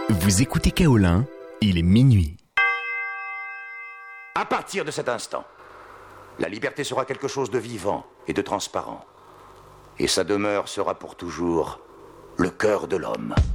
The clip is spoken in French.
Vous écoutez Kaolin, il est minuit. À partir de cet instant, la liberté sera quelque chose de vivant et de transparent. Et sa demeure sera pour toujours le cœur de l'homme.